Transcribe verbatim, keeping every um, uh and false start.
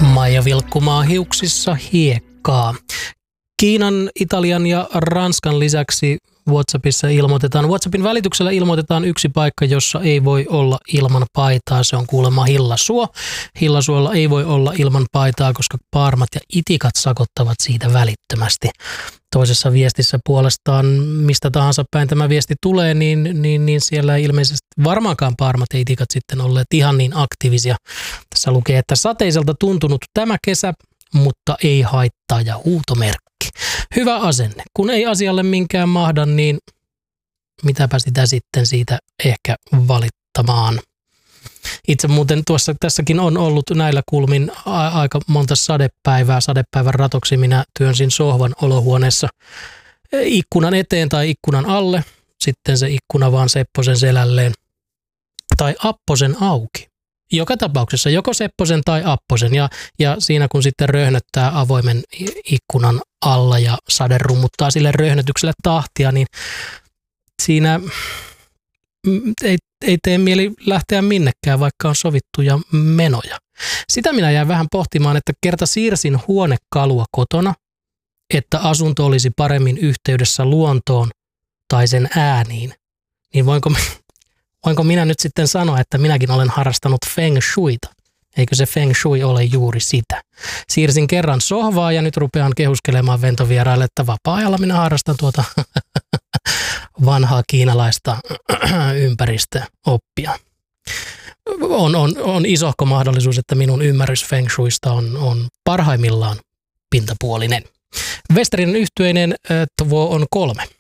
Maija vilkkumaa hiuksissa hiekkaa. Kiinan, Italian ja Ranskan lisäksi WhatsAppissa ilmoitetaan. WhatsAppin välityksellä ilmoitetaan yksi paikka, jossa ei voi olla ilman paitaa. Se on kuulemma Hillasuo. Hillasuolla ei voi olla ilman paitaa, koska paarmat ja itikat sakottavat siitä välittömästi. Toisessa viestissä puolestaan, mistä tahansa päin tämä viesti tulee, niin, niin, niin siellä ei ilmeisesti varmaankaan paarmat ja itikat sitten olleet ihan niin aktiivisia. Tässä lukee, että sateiselta tuntunut tämä kesä, mutta ei haittaa ja huutomerkki. Hyvä asenne. Kun ei asialle minkään mahda, niin mitäpä sitä sitten siitä ehkä valittamaan. Itse muuten tuossa tässäkin on ollut näillä kulmin a- aika monta sadepäivää. Sadepäivän ratoksi minä työnsin sohvan olohuoneessa ikkunan eteen tai ikkunan alle. Sitten se ikkuna vaan Sepposen selälleen tai Apposen auki. Joka tapauksessa joko Sepposen tai Apposen ja, ja siinä kun sitten röhnöttää avoimen ikkunan alla ja sade rummuttaa sille röhnötykselle tahtia, niin siinä ei, ei tee mieli lähteä minnekään, vaikka on sovittuja menoja. Sitä minä jäin vähän pohtimaan, että kerta siirsin huonekalua kotona, että asunto olisi paremmin yhteydessä luontoon tai sen ääniin, niin voinko Voinko minä nyt sitten sanoa, että minäkin olen harrastanut feng shuita? Eikö se feng shui ole juuri sitä? Siirsin kerran sohvaa ja nyt rupean kehuskelemaan ventovieraille, että vapaa-ajalla minä harrastan tuota vanhaa kiinalaista ympäristöoppia. On, on, on isohko mahdollisuus, että minun ymmärrys feng shuista on, on parhaimmillaan pintapuolinen. Westerinen yhtyeinen tuo on kolme.